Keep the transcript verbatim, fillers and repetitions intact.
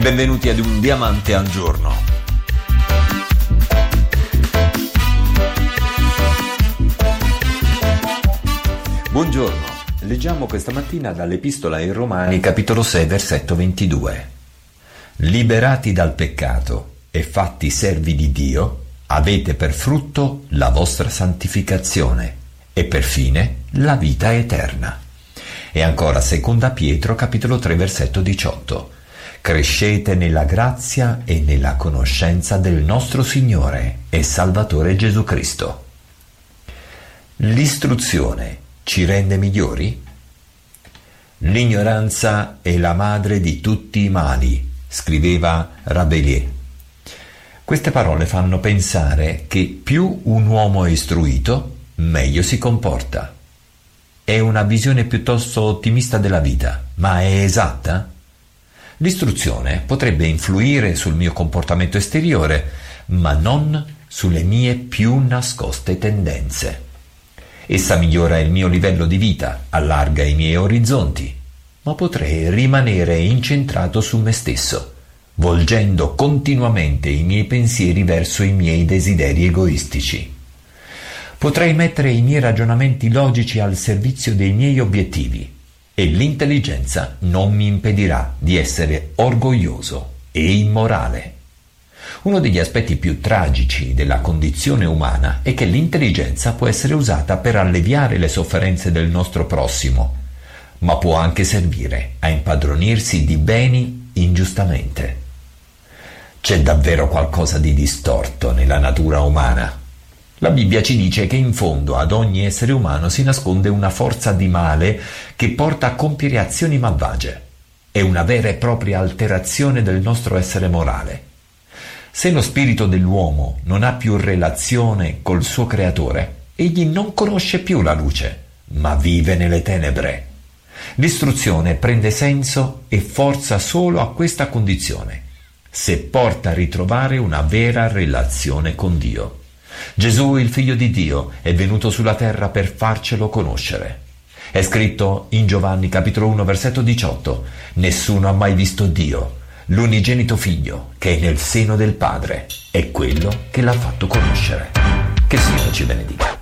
Benvenuti ad Un Diamante al Giorno. Buongiorno, leggiamo questa mattina dall'Epistola ai Romani, capitolo sei, versetto ventidue. Liberati dal peccato e fatti servi di Dio, avete per frutto la vostra santificazione e per fine la vita eterna. E ancora seconda Pietro, capitolo tre, versetto diciotto. Crescete nella grazia e nella conoscenza del nostro Signore e Salvatore Gesù Cristo. L'istruzione ci rende migliori? L'ignoranza è la madre di tutti i mali, scriveva Rabelais. Queste parole fanno pensare che più un uomo è istruito, meglio si comporta. È una visione piuttosto ottimista della vita, ma è esatta? L'istruzione potrebbe influire sul mio comportamento esteriore, ma non sulle mie più nascoste tendenze. Essa migliora il mio livello di vita, allarga i miei orizzonti, ma potrei rimanere incentrato su me stesso, volgendo continuamente i miei pensieri verso i miei desideri egoistici. Potrei mettere i miei ragionamenti logici al servizio dei miei obiettivi e l'intelligenza non mi impedirà di essere orgoglioso e immorale. Uno degli aspetti più tragici della condizione umana è che l'intelligenza può essere usata per alleviare le sofferenze del nostro prossimo, ma può anche servire a impadronirsi di beni ingiustamente. C'è davvero qualcosa di distorto nella natura umana. La Bibbia ci dice che in fondo ad ogni essere umano si nasconde una forza di male che porta a compiere azioni malvagie. È una vera e propria alterazione del nostro essere morale. Se lo spirito dell'uomo non ha più relazione col suo creatore, egli non conosce più la luce, ma vive nelle tenebre. L'istruzione prende senso e forza solo a questa condizione, se porta a ritrovare una vera relazione con Dio. Gesù, il Figlio di Dio, è venuto sulla terra per farcelo conoscere. È scritto in Giovanni capitolo uno versetto diciotto: nessuno ha mai visto Dio, l'unigenito Figlio che è nel seno del Padre è quello che l'ha fatto conoscere. Che il Signore ci benedica.